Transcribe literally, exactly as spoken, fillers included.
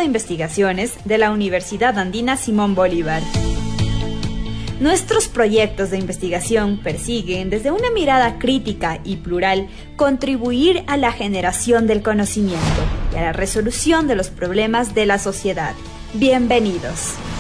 de Investigaciones de la Universidad Andina Simón Bolívar. Nuestros proyectos de investigación persiguen, desde una mirada crítica y plural, contribuir a la generación del conocimiento y a la resolución de los problemas de la sociedad. Bienvenidos.